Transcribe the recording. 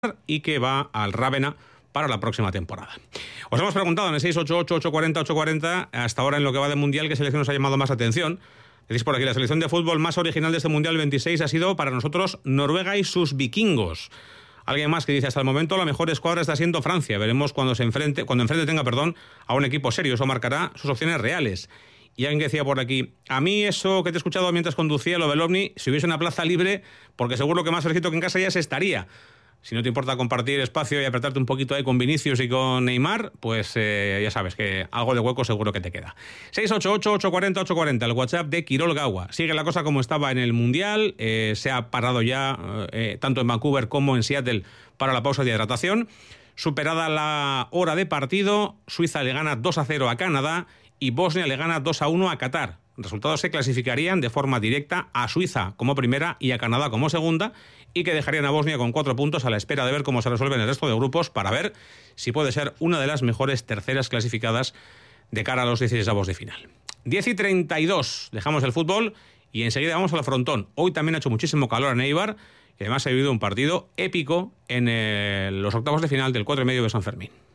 y que va al Rávena para la próxima temporada. Os hemos preguntado en el 688-840-840 hasta ahora en lo que va de Mundial qué selección nos ha llamado más atención. Decís por aquí, la selección de fútbol más original de este Mundial 26 ha sido para nosotros Noruega y sus vikingos. Alguien más que dice, hasta el momento la mejor escuadra está siendo Francia. Veremos cuando enfrente tenga a un equipo serio. Eso marcará sus opciones reales. Y alguien que decía por aquí, a mí eso que te he escuchado mientras conducía, lo del Ovni, si hubiese una plaza libre, porque seguro que más fresquito que en casa ya se estaría. Si no te importa compartir espacio y apretarte un poquito ahí con Vinicius y con Neymar, pues ya sabes que algo de hueco seguro que te queda. 688-840-840, el WhatsApp de Quirol Gawa. Sigue la cosa como estaba en el Mundial, se ha parado ya tanto en Vancouver como en Seattle para la pausa de hidratación. Superada la hora de partido, Suiza le gana 2-0 a Canadá y Bosnia le gana 2-1 a Qatar. Resultados se clasificarían de forma directa a Suiza como primera y a Canadá como segunda, y que dejarían a Bosnia con 4 puntos a la espera de ver cómo se resuelven el resto de grupos para ver si puede ser una de las mejores terceras clasificadas de cara a los 16avos de final. 10:32, dejamos el fútbol y enseguida vamos al frontón. Hoy también ha hecho muchísimo calor en Eibar y además ha vivido un partido épico en los octavos de final del 4 y medio de San Fermín.